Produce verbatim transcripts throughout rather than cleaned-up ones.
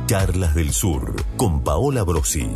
Charlas del Sur con Paola Brosi.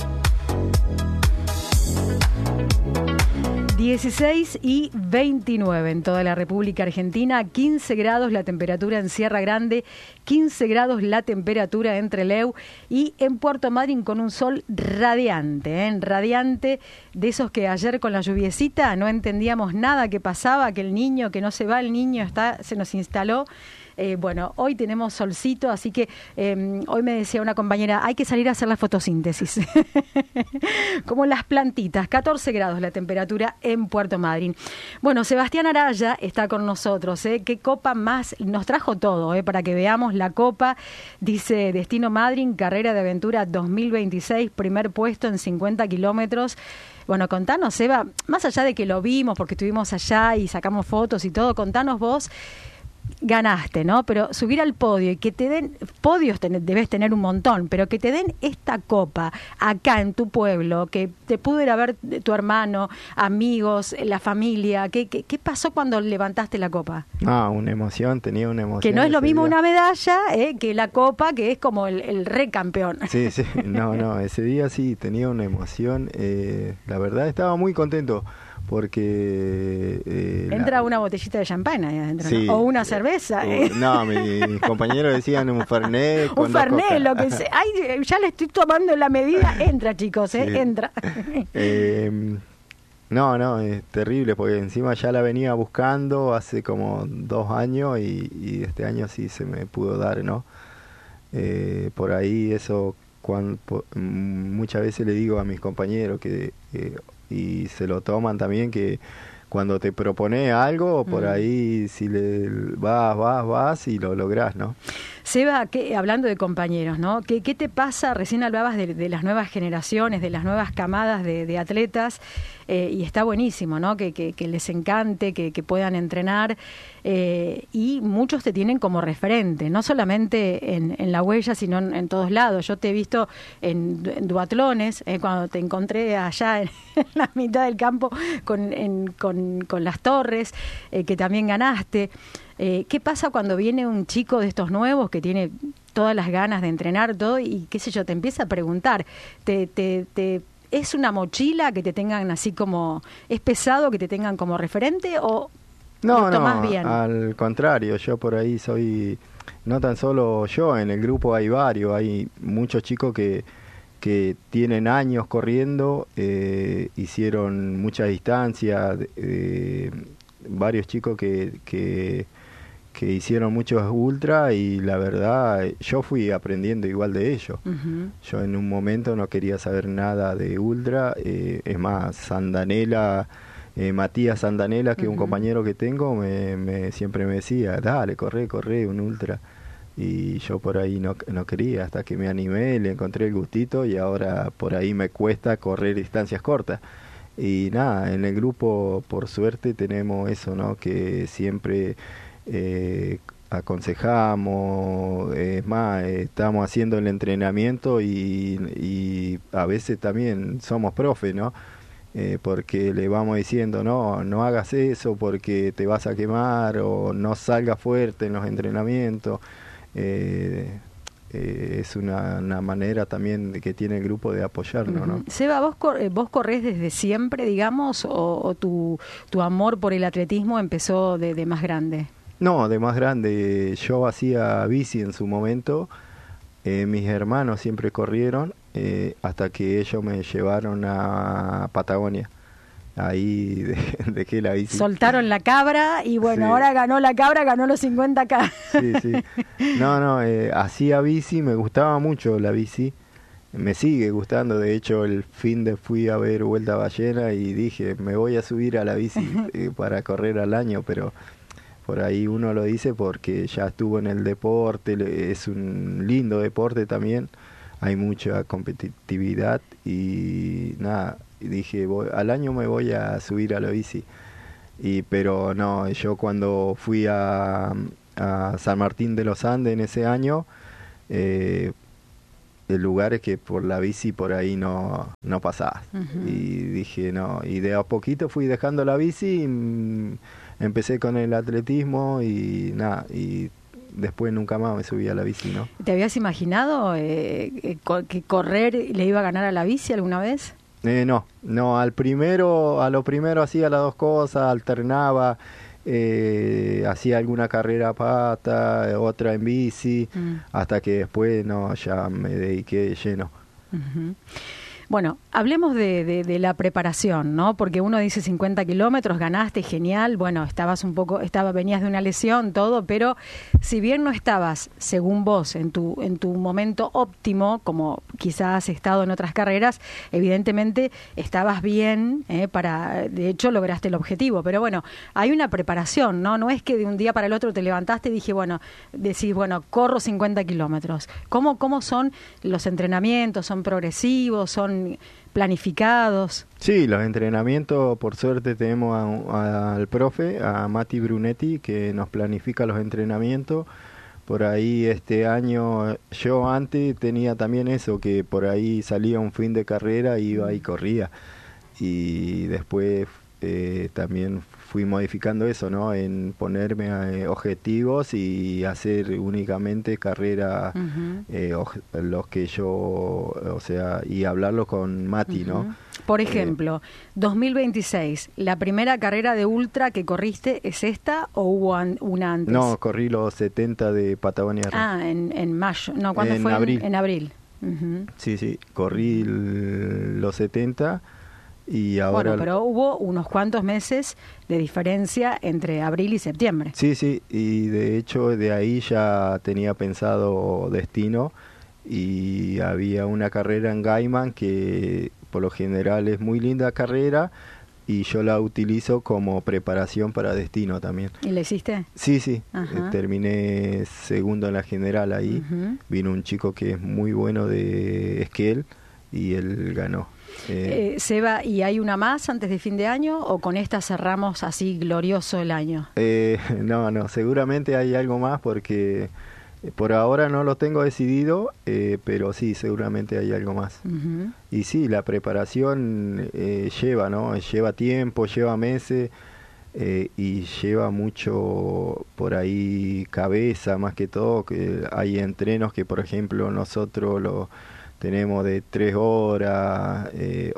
dieciséis y veintinueve en toda la República Argentina, quince grados la temperatura en Sierra Grande, quince grados la temperatura en Trelew y en Puerto Madryn con un sol radiante, ¿eh? radiante, de esos que ayer con la lluviecita no entendíamos nada que pasaba, que el niño, que no se va el niño, está, se nos instaló. Eh, bueno, hoy tenemos solcito, así que eh, hoy me decía una compañera, hay que salir a hacer la fotosíntesis. Como las plantitas, catorce grados la temperatura en Puerto Madryn. Bueno, Sebastián Araya está con nosotros, ¿eh? Qué copa más, nos trajo todo, ¿eh? Para que veamos la copa. Dice Destino Madryn, carrera de aventura dos mil veintiséis, primer puesto en cincuenta kilómetros. Bueno, contanos, Seba, más allá de que lo vimos, porque estuvimos allá y sacamos fotos y todo, contanos vos. Ganaste, ¿no? Pero subir al podio y que te den, podios ten, debes tener un montón, pero que te den esta copa acá en tu pueblo, que te pudo ir a ver tu hermano, amigos, la familia, ¿qué, qué, qué pasó cuando levantaste la copa? Ah, una emoción, tenía una emoción. Que no es lo mismo día. Una medalla eh, que la copa, que es como el, el recampeón. Sí, sí, no, no, ese día sí tenía una emoción, eh, la verdad estaba muy contento. Porque eh, entra la... una botellita de champán ahí adentro, sí, ¿no? O una cerveza. Eh, no, mis compañeros decían un fernet con un fernet, lo que sea. Ay, ya le estoy tomando la medida. Entra, chicos, eh, sí. entra. Eh, no, no, es terrible porque encima ya la venía buscando hace como dos años y, y este año sí se me pudo dar, ¿no? Eh, por ahí eso, cuando, por, muchas veces le digo a mis compañeros que... Eh, y se lo toman también, que cuando te propones algo, por mm. ahí si le vas, vas, vas y lo lográs, ¿no? Seba, ¿qué, hablando de compañeros, ¿no? ¿Qué, qué te pasa? Recién hablabas de, de las nuevas generaciones, de las nuevas camadas de, de atletas, eh, y está buenísimo, ¿no? Que, que, que les encante, que, que puedan entrenar, eh, y muchos te tienen como referente, no solamente en, en la huella, sino en, en todos lados. Yo te he visto en, en duatlones, eh, cuando te encontré allá en, en la mitad del campo con, en, con, con las torres, eh, que también ganaste. Eh, ¿Qué pasa cuando viene un chico de estos nuevos que tiene todas las ganas de entrenar todo y qué sé yo, te empieza a preguntar, te, te, te, ¿es una mochila que te tengan así como, es pesado que te tengan como referente o no, lo tomás no, bien? Al contrario, yo por ahí soy, no tan solo yo, en el grupo hay varios, hay muchos chicos que, que tienen años corriendo, eh, hicieron mucha distancia, eh, varios chicos que... que que hicieron muchos ultra y la verdad yo fui aprendiendo igual de ellos. Uh-huh. Yo en un momento no quería saber nada de ultra, eh, es más, Sandanela, eh, Matías Sandanela, que es uh-huh. un compañero que tengo, me, me siempre me decía, dale, corre, corre, un ultra. Y yo por ahí no, no quería, hasta que me animé, le encontré el gustito y ahora por ahí me cuesta correr distancias cortas. Y nada, en el grupo por suerte tenemos eso, ¿no? Que siempre... Eh, aconsejamos, es eh, más, eh, estamos haciendo el entrenamiento y, y a veces también somos profes, ¿no? Eh, porque le vamos diciendo, no, no hagas eso porque te vas a quemar o no salgas fuerte en los entrenamientos. Eh, eh, es una, una manera también de que tiene el grupo de apoyarnos, ¿no? Seba, ¿vos, cor vos corres desde siempre, digamos, o, o tu, tu amor por el atletismo empezó de, de más grande? No, de más grande. Yo hacía bici en su momento, eh, mis hermanos siempre corrieron, eh, hasta que ellos me llevaron a Patagonia. Ahí dejé de, de la bici. Soltaron la cabra y bueno, sí. Ahora ganó la cabra, ganó los cincuenta K. Sí, sí. No, no, eh, hacía bici, me gustaba mucho la bici, me sigue gustando. De hecho, el fin de fui a ver Vuelta Ballena y dije, me voy a subir a la bici eh, para correr al año, pero... Por ahí uno lo dice porque ya estuvo en el deporte, es un lindo deporte también, hay mucha competitividad y nada, dije, voy, al año me voy a subir a la bici. Y, pero no, yo cuando fui a, a San Martín de los Andes en ese año, eh, el lugar es que por la bici por ahí no, no pasaba. Uh-huh. Y dije, no, y de a poquito fui dejando la bici y, empecé con el atletismo y nada, y después nunca más me subí a la bici, ¿no? ¿Te habías imaginado eh, que correr le iba a ganar a la bici alguna vez? Eh, no, no, al primero, a lo primero hacía las dos cosas, alternaba, eh, hacía alguna carrera a pata, otra en bici, mm. hasta que después no, ya me dediqué de lleno. Uh-huh. Bueno, hablemos de, de, de la preparación, ¿no? Porque uno dice cincuenta kilómetros, ganaste, genial, bueno, estabas un poco, estaba, venías de una lesión, todo, pero si bien no estabas, según vos, en tu, en tu momento óptimo, como quizás has estado en otras carreras, evidentemente estabas bien, ¿eh? para, de hecho lograste el objetivo, pero bueno, hay una preparación, ¿no? No es que de un día para el otro te levantaste y dije, bueno, decís, bueno, corro cincuenta kilómetros. ¿Cómo, cómo son los entrenamientos? ¿Son progresivos? ¿Son planificados? Sí, los entrenamientos, por suerte tenemos a, a, al profe, a Mati Brunetti, que nos planifica los entrenamientos. Por ahí este año, yo antes tenía también eso, que por ahí salía un fin de carrera, iba y corría. Y después eh, también fui modificando eso, ¿no? En ponerme eh, objetivos y hacer únicamente carreras, uh-huh. eh, los que yo, o sea, y hablarlo con Mati, uh-huh. ¿no? Por ejemplo, eh, dos mil veintiséis, ¿la primera carrera de ultra que corriste es esta o hubo an- una antes? No, corrí los setenta de Patagonia. Ah, en, en mayo, no, ¿cuándo en fue? Abril. En, en abril. Uh-huh. Sí, sí, corrí el, los setenta. Y ahora bueno, pero hubo unos cuantos meses de diferencia entre abril y septiembre. Sí, sí, y de hecho de ahí ya tenía pensado destino y había una carrera en Gaiman que por lo general es muy linda carrera y yo la utilizo como preparación para destino también. ¿Y la hiciste? Sí, sí, eh, terminé segundo en la general ahí, uh-huh. Vino un chico que es muy bueno de Esquel y él ganó. Eh, eh, Seba, ¿y hay una más antes de fin de año o con esta cerramos así glorioso el año? Eh, no, no, seguramente hay algo más porque por ahora no lo tengo decidido, eh, pero sí, seguramente hay algo más. Uh-huh. Y sí, la preparación eh, lleva, ¿no? Lleva tiempo, lleva meses eh, y lleva mucho por ahí cabeza más que todo, que hay entrenos que por ejemplo nosotros los tenemos de tres horas eh,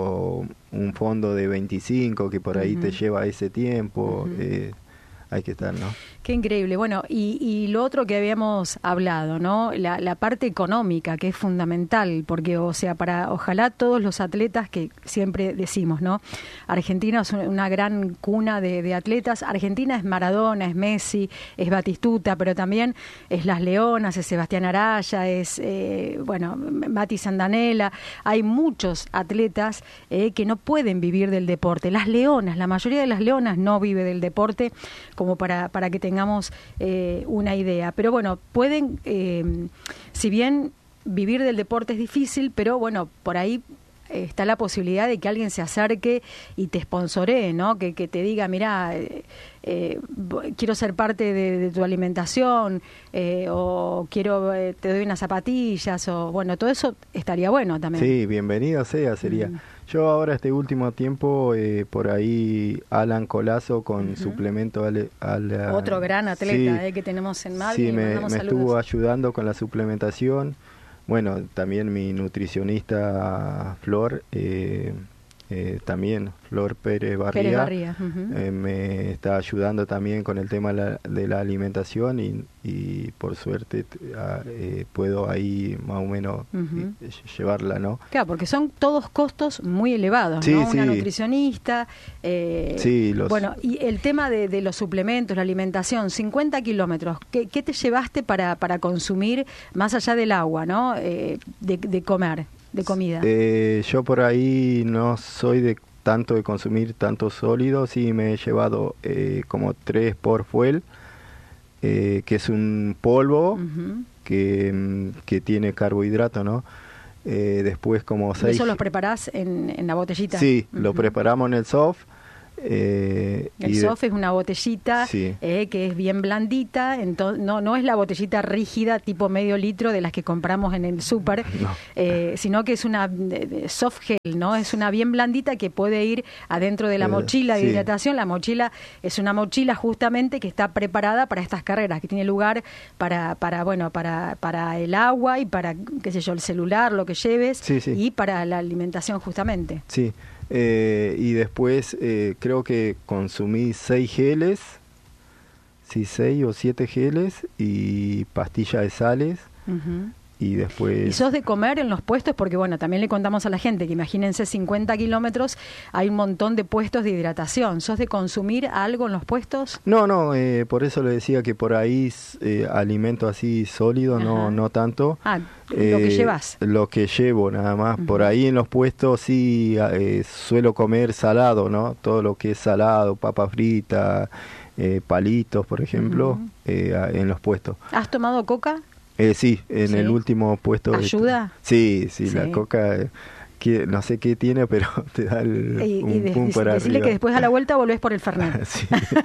o un fondo de veinticinco que por ahí uh-huh. te lleva ese tiempo, uh-huh. eh, hay que estar, ¿no? Qué increíble. Bueno, y, y lo otro que habíamos hablado, ¿no? La, la parte económica, que es fundamental, porque, o sea, para ojalá todos los atletas que siempre decimos, ¿no? Argentina es una gran cuna de, de atletas. Argentina es Maradona, es Messi, es Batistuta, pero también es Las Leonas, es Sebastián Araya, es, eh, bueno, Mati Sandanella. Hay muchos atletas eh, que no pueden vivir del deporte. Las Leonas, la mayoría de las Leonas no vive del deporte, como para, para que tengamos eh, una idea. Pero bueno, pueden, eh, si bien vivir del deporte es difícil, pero bueno, por ahí eh, está la posibilidad de que alguien se acerque y te sponsoree, ¿no? Que, que te diga, mirá, eh, eh, quiero ser parte de, de tu alimentación, eh, o quiero, eh, te doy unas zapatillas, o bueno, todo eso estaría bueno también. Sí, bienvenido sea, sería. Mm. Yo ahora este último tiempo, eh, por ahí Alan Colazo con uh-huh. suplemento al, al, otro gran atleta sí, eh, que tenemos en Madrid. Sí, me, me estuvo ayudando con la suplementación. Bueno, también mi nutricionista Flor, eh, eh, también Flor Pérez Barría, Pérez Barría. Uh-huh. eh, me está ayudando también con el tema de la, de la alimentación y, y por suerte eh, puedo ahí más o menos uh-huh. llevarla, ¿no? Claro, porque son todos costos muy elevados, sí, ¿no? Sí. Una nutricionista, eh, sí, los... bueno, y el tema de, de los suplementos, la alimentación, cincuenta kilómetros, ¿qué, qué te llevaste para, para consumir más allá del agua, ¿no? Eh, de, de comer, de comida. Eh, yo por ahí no soy de tanto de consumir tanto sólido, sí me he llevado eh, como tres por fuel, eh, que es un polvo uh-huh. que, que tiene carbohidrato, ¿no? Eh, después como seis... ¿Eso los preparás en, en la botellita? Sí, uh-huh. lo preparamos en el soft, Eh, el y de, soft es una botellita sí. eh, que es bien blandita, entonces no no es la botellita rígida tipo medio litro de las que compramos en el súper, no. eh, sino que es una eh, soft gel, ¿no? Es una bien blandita que puede ir adentro de la eh, mochila de sí. hidratación. La mochila es una mochila justamente que está preparada para estas carreras, que tiene lugar para para bueno para para el agua y para, qué sé yo, el celular, lo que lleves, sí, sí. y para la alimentación justamente. Sí. Eh, y después eh, creo que consumí seis geles, sí, seis o siete geles y pastilla de sales. Uh-huh. Y después... ¿Y sos de comer en los puestos? Porque bueno, también le contamos a la gente que imagínense cincuenta kilómetros, hay un montón de puestos de hidratación. ¿Sos de consumir algo en los puestos? No, no, eh, por eso le decía que por ahí eh, alimento así sólido, no, no tanto. Ah, eh, lo que llevas. Lo que llevo nada más. Uh-huh. Por ahí en los puestos sí eh, suelo comer salado, ¿no? Todo lo que es salado, papa frita, eh, palitos, por ejemplo, uh-huh. eh, en los puestos. ¿Has tomado coca? Eh, sí, en ¿Sí? el último puesto. ¿Ayuda? Sí, sí, sí, la coca, eh, que, no sé qué tiene, pero te da el, y, un y de, pum para decirle arriba. que después a la vuelta volvés por el Fernet. Sí,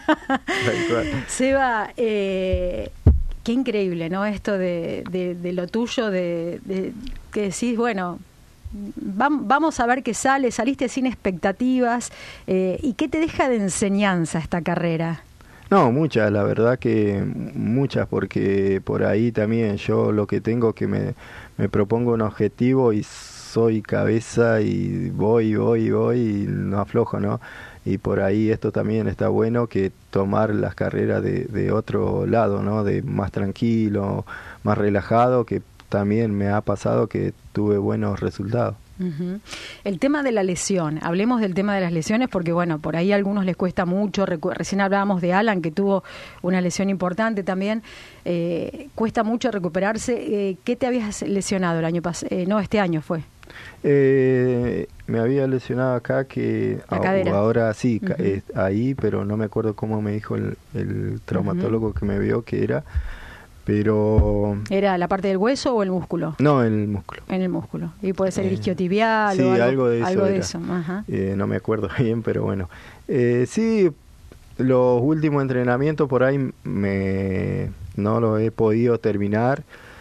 tal cual. Seba, eh, qué increíble, ¿no? Esto de, de, de lo tuyo, de, de que decís, bueno, vamos a ver qué sale, saliste sin expectativas, eh, ¿y qué te deja de enseñanza esta carrera? No, muchas, la verdad que muchas, porque por ahí también yo lo que tengo que me, me propongo un objetivo y soy cabeza y voy, voy, voy y no aflojo, ¿no? Y por ahí esto también está bueno, que tomar las carreras de, de otro lado, ¿no? De más tranquilo, más relajado, que también me ha pasado que tuve buenos resultados. Uh-huh. El tema de la lesión, hablemos del tema de las lesiones porque bueno, por ahí a algunos les cuesta mucho, recu- recién hablábamos de Alan que tuvo una lesión importante también, eh, cuesta mucho recuperarse. Eh, ¿qué te habías lesionado el año pasado? Eh, no, este año fue. Eh, me había lesionado acá que la cadera. Ahora sí, uh-huh. eh, ahí, pero no me acuerdo cómo me dijo el, el traumatólogo uh-huh. que me vio que era. Pero... ¿Era la parte del hueso o el músculo? No, el músculo. En el músculo. Y puede ser el eh, isquiotibial sí, o algo, algo de eso. Algo de eso. Ajá. Eh, no me acuerdo bien, pero bueno. Eh, sí, los últimos entrenamientos por ahí me no los he podido terminar.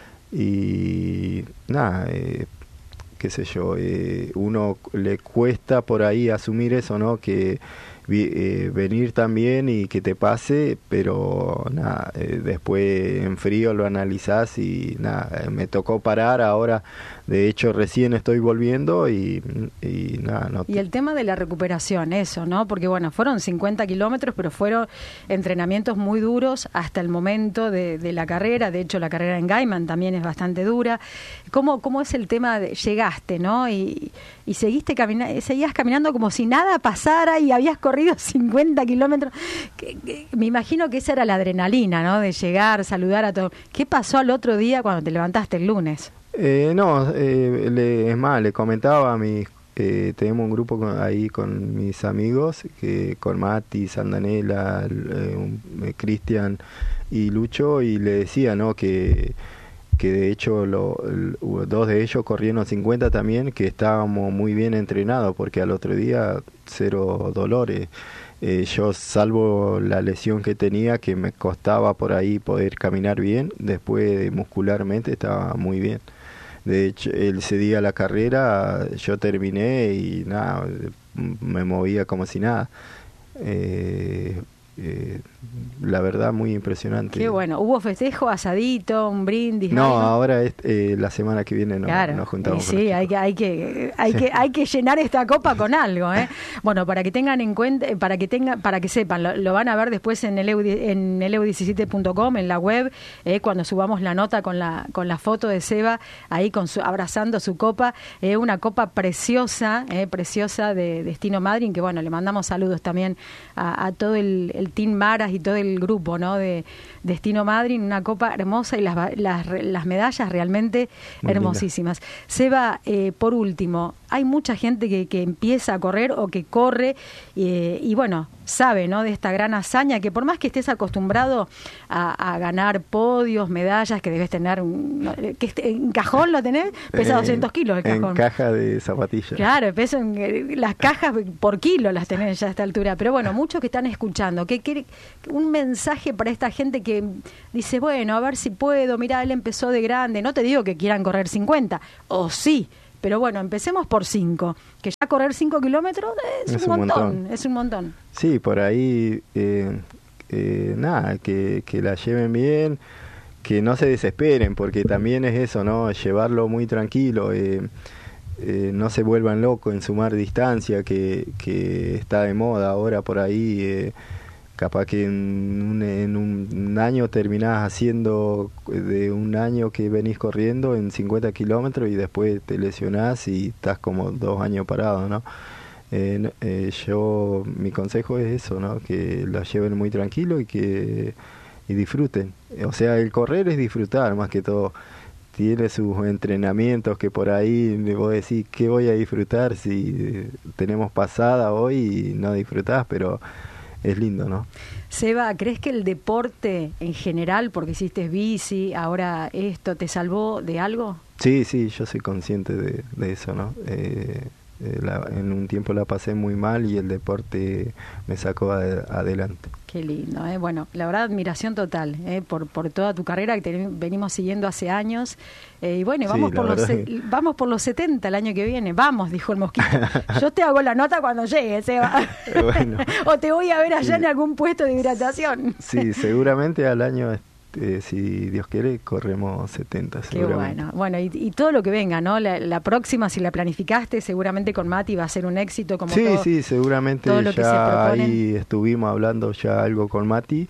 Y nada, eh, qué sé yo, eh, uno le cuesta por ahí asumir eso, ¿no? Que... Eh, venir también y que te pase, pero nada, eh, después en frío lo analizás y nada, eh, me tocó parar ahora, de hecho recién estoy volviendo y, y nada. No te... Y el tema de la recuperación, eso, ¿no? Porque bueno, fueron cincuenta kilómetros, pero fueron entrenamientos muy duros hasta el momento de, de la carrera, de hecho la carrera en Gaiman también es bastante dura. ¿Cómo, cómo es el tema de llegaste, ¿no? Y, y seguiste camina- seguías caminando como si nada pasara y habías corrido cincuenta kilómetros. Que, que, me imagino que esa era la adrenalina, ¿no? De llegar, saludar a todo. ¿Qué pasó al otro día cuando te levantaste el lunes? Eh, no, eh, le, es más, le comentaba a mis, eh, tenemos un grupo con, ahí con mis amigos, que con Mati, Sandanela, eh, Cristian y Lucho, y le decía, ¿no? Que que de hecho lo, el, dos de ellos corrieron cincuenta también, que estábamos muy bien entrenados, porque al otro día cero dolores. Eh, yo, salvo la lesión que tenía, que me costaba por ahí poder caminar bien, después muscularmente estaba muy bien. De hecho, ese día la carrera yo terminé y nada, me movía como si nada. Eh, Eh, la verdad muy impresionante. Qué bueno, ¿hubo festejo, asadito, un brindis? No, algo? ahora es, eh, la semana que viene no, claro, nos juntamos. Sí, hay que, hay que, hay que, hay que llenar esta copa con algo, ¿eh? Bueno, para que tengan en cuenta, para que tengan, para que sepan, lo, lo van a ver después en el en el e u diecisiete punto com, en la web, eh, cuando subamos la nota con la con la foto de Seba ahí con su, abrazando su copa, eh, una copa preciosa, eh, preciosa de Destino Madryn, que bueno, le mandamos saludos también a, a todo el, el Team Maras y todo el grupo, ¿no? De Destino Madryn, una copa hermosa y las, las, las medallas realmente muy hermosísimas. Linda. Seba, eh, por último, hay mucha gente que, que empieza a correr o que corre eh, y bueno, sabe, ¿no?, de esta gran hazaña, que por más que estés acostumbrado a, a ganar podios, medallas, que debes tener, un, que este, en cajón lo tenés, pesa eh, doscientos kilos el cajón. En caja de zapatillas. Claro, peso en, las cajas por kilo las tenés ya a esta altura. Pero bueno, muchos que están escuchando, que, que un mensaje para esta gente que dice, bueno, a ver si puedo, mirá, él empezó de grande, no te digo que quieran correr cincuenta, o sí, pero bueno, empecemos por cinco, que ya correr cinco kilómetros es, es un, un montón, montón, es un montón. Sí, por ahí, eh, eh, nada, que, que la lleven bien, que no se desesperen, porque también es eso, ¿no? Llevarlo muy tranquilo, eh, eh, no se vuelvan locos en sumar distancia, que, que está de moda ahora por ahí, eh, capaz que en un, en un año terminás haciendo de un año que venís corriendo en cincuenta kilómetros y después te lesionás y estás como dos años parado, ¿no? Eh, eh, yo, mi consejo es eso, ¿no? Que la lleven muy tranquilo y que y disfruten. O sea, el correr es disfrutar más que todo. Tiene sus entrenamientos que por ahí vos decís, ¿qué voy a disfrutar si tenemos pasada hoy y no disfrutás? Pero es lindo, ¿no? Seba, ¿crees que el deporte en general, porque hiciste bici, ahora esto, te salvó de algo? Sí, sí, yo soy consciente de, de eso, ¿no? Eh, eh, la, en un tiempo la pasé muy mal y el deporte me sacó ad, adelante. Qué lindo, ¿eh? Bueno, la verdad, admiración total ¿eh? por, por toda tu carrera que te venimos siguiendo hace años. Eh, y bueno, vamos, sí, por los, se, vamos por los setenta el año que viene. Vamos, dijo el mosquito. Yo te hago la nota cuando llegue, Seba. Bueno. O te voy a ver allá sí. en algún puesto de hidratación. Sí, seguramente al año, eh, si Dios quiere, corremos setenta. Qué bueno. Bueno, y, y todo lo que venga, ¿no? La, la próxima, si la planificaste, seguramente con Mati va a ser un éxito. Como sí, todo, sí, seguramente todo lo ya que se propone. Ahí estuvimos hablando ya algo con Mati,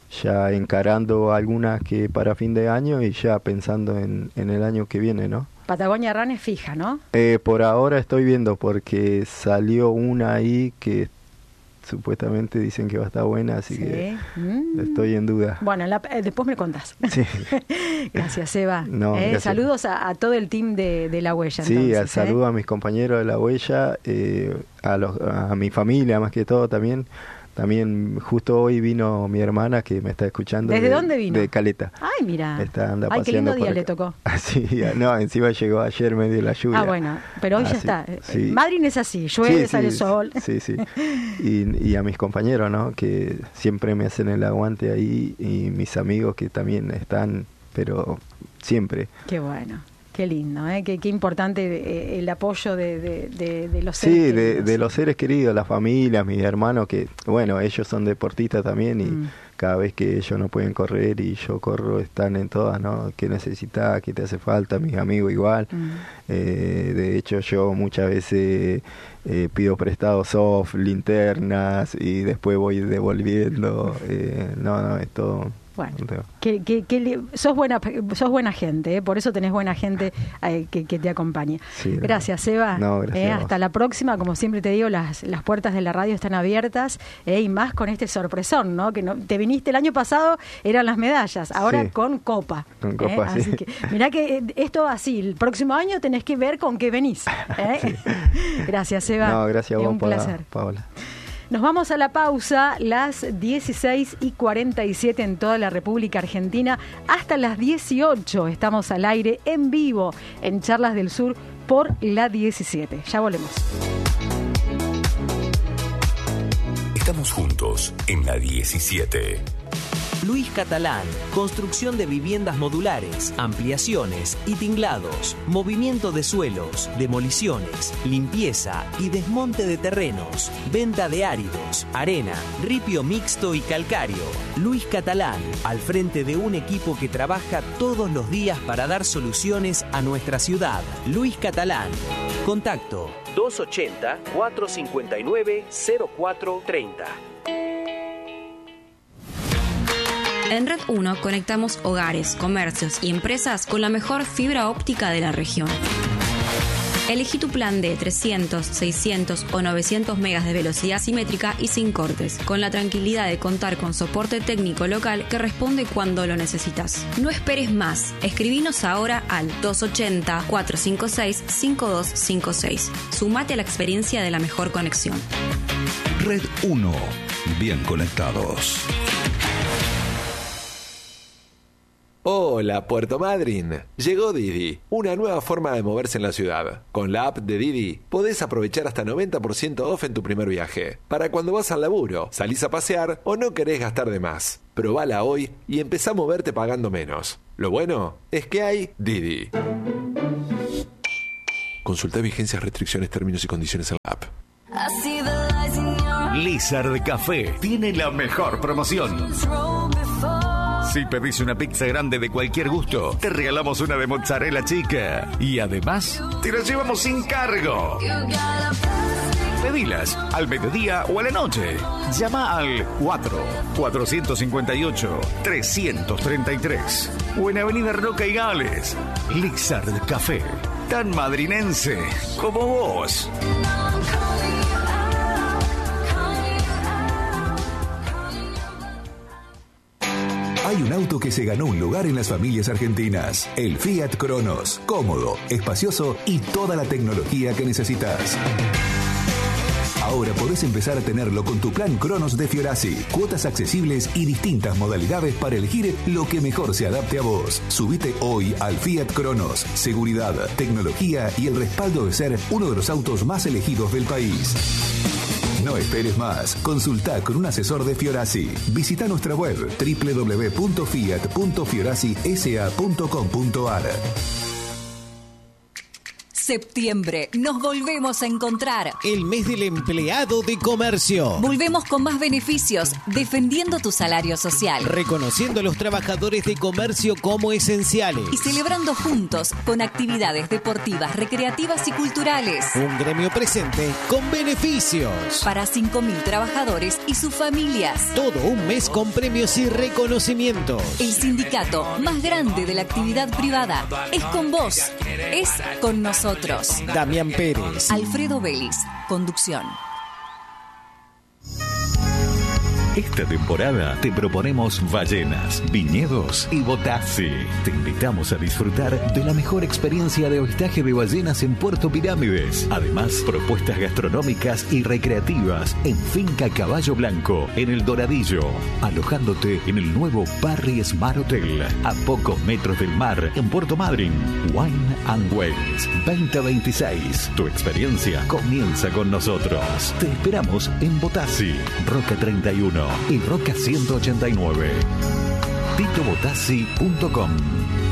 ya encarando algunas que para fin de año y ya pensando en, en el año que viene, ¿no? Patagonia Run es fija, ¿no? Eh, por ahora estoy viendo porque salió una ahí que supuestamente dicen que va a estar buena, así sí. que mm. estoy en duda. Bueno, la, eh, después me contás. Sí. Gracias, Seba. No, eh, gracias. Saludos a, a todo el team de, de La Huella. Sí, entonces, saludos ¿eh? a mis compañeros de La Huella, eh, a, los, a mi familia más que todo también. También justo hoy vino mi hermana que me está escuchando. ¿Desde de, dónde vino? De Caleta. Ay, mira. Está, anda Ay, qué lindo día acá. le tocó. Sí, no, encima llegó ayer medio la lluvia. Ah, bueno, pero hoy así, ya está. Sí. Madrid es así, llueve, sí, sale sí, sol. Sí, sí. Y, y a mis compañeros, ¿no? Que siempre me hacen el aguante ahí y mis amigos que también están, pero siempre. Qué bueno. Qué lindo, ¿eh? Qué, qué importante eh, el apoyo de, de, de, de los seres sí, queridos. Sí, de, de los seres queridos, la familia, mis hermanos, que bueno, ellos son deportistas también y mm. cada vez que ellos no pueden correr y yo corro, están en todas, ¿no? ¿Qué necesitas? ¿Qué te hace falta? Mis amigos igual. Mm. Eh, de hecho, yo muchas veces eh, pido prestado soft, linternas y después voy devolviendo. Eh, no, no, es todo... Bueno, que, que, que sos buena sos buena gente, ¿eh? Por eso tenés buena gente eh, que, que te acompañe. Sí, gracias, Seba. No, gracias eh, hasta la próxima. Como siempre te digo, las, las puertas de la radio están abiertas eh, y más con este sorpresón, ¿no? Que no, te viniste el año pasado, eran las medallas, ahora sí. con copa. Con copa, eh, sí. Así que, mirá que esto va así, el próximo año tenés que ver con qué venís. ¿eh? Sí. Gracias, Seba. No, gracias a vos, un placer. Paola. Nos vamos a la pausa, las dieciséis y cuarenta y siete en toda la República Argentina. Hasta las dieciocho estamos al aire en vivo en Charlas del Sur por la diecisiete. Ya volvemos. Estamos juntos en la diecisiete. Luis Catalán, construcción de viviendas modulares, ampliaciones y tinglados, movimiento de suelos, demoliciones, limpieza y desmonte de terrenos, venta de áridos, arena, ripio mixto y calcáreo. Luis Catalán, al frente de un equipo que trabaja todos los días para dar soluciones a nuestra ciudad. Luis Catalán. Contacto dos ochenta, cuatrocientos cincuenta y nueve, cero cuatro treinta. En Red uno conectamos hogares, comercios y empresas con la mejor fibra óptica de la región. Elegí tu plan de trescientos, seiscientos o novecientos megas de velocidad simétrica y sin cortes, con la tranquilidad de contar con soporte técnico local que responde cuando lo necesitas. No esperes más. Escribinos ahora al dos ochenta, cuatrocientos cincuenta y seis, cincuenta y dos cincuenta y seis. Sumate a la experiencia de la mejor conexión. Red uno. Bien conectados. Hola, Puerto Madryn. Llegó Didi, una nueva forma de moverse en la ciudad. Con la app de Didi podés aprovechar hasta noventa por ciento off en tu primer viaje. Para cuando vas al laburo, salís a pasear o no querés gastar de más. Probala hoy y empezá a moverte pagando menos. Lo bueno es que hay Didi. Consulta vigencias, restricciones, términos y condiciones en la app. Lizard Café tiene la mejor promoción. Si pedís una pizza grande de cualquier gusto, te regalamos una de mozzarella chica. Y además, te la llevamos sin cargo. Pedilas al mediodía o a la noche. Llama al cuatro, cuatro cinco ocho, tres tres tres o en Avenida Roca y Gales. Lizard Café, tan madrinense como vos. Hay un auto que se ganó un lugar en las familias argentinas. El Fiat Cronos. Cómodo, espacioso y toda la tecnología que necesitas. Ahora podés empezar a tenerlo con tu plan Cronos de Fiorasi. Cuotas accesibles y distintas modalidades para elegir lo que mejor se adapte a vos. Subite hoy al Fiat Cronos. Seguridad, tecnología y el respaldo de ser uno de los autos más elegidos del país. No esperes más. Consultá con un asesor de Fiorasi. Visita nuestra web doble u doble u doble u punto fiat punto fiorasi s a punto com punto a r. Septiembre, nos volvemos a encontrar. El mes del empleado de comercio. Volvemos con más beneficios, defendiendo tu salario social. Reconociendo a los trabajadores de comercio como esenciales. Y celebrando juntos con actividades deportivas, recreativas y culturales. Un gremio presente con beneficios. Para cinco mil trabajadores y sus familias. Todo un mes con premios y reconocimientos. El sindicato más grande de la actividad privada es con vos, es con nosotros. Damián Pérez, Alfredo Vélez, conducción. Esta temporada te proponemos ballenas, viñedos y Botassi. Te invitamos a disfrutar de la mejor experiencia de avistaje de ballenas en Puerto Pirámides. Además, propuestas gastronómicas y recreativas en Finca Caballo Blanco, en El Doradillo. Alojándote en el nuevo Parry Smart Hotel, a pocos metros del mar, en Puerto Madryn. Wine and Wales veinte veintiséis. Tu experiencia comienza con nosotros. Te esperamos en Botassi, Roca treinta y uno y Roca ciento ochenta y nueve. tito botassi punto com.